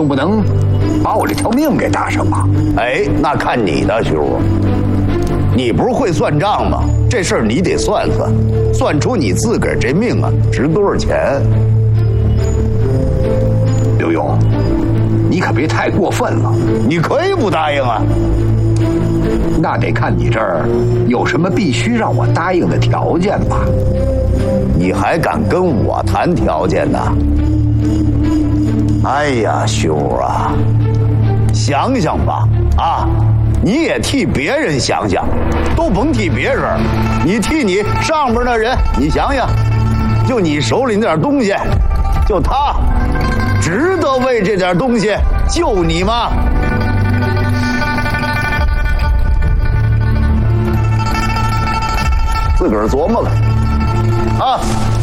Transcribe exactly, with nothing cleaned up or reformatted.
总不能把我这条命给搭上吧？ 哎，那看你的，徐叔。你不是会算账吗？这事儿你得算算，算出你自个儿这命啊值多少钱。 刘墉，你可别太过分了。 你可以不答应啊。 那得看你这儿有什么必须让我答应的条件吧。 你还敢跟我谈条件呢？哎呀，兄啊，想想吧，啊，你也替别人想想，都甭替别人，你替你上边的人，你想想，就你手里那点东西，就他，值得为这点东西救你吗？自个儿琢磨吧，啊。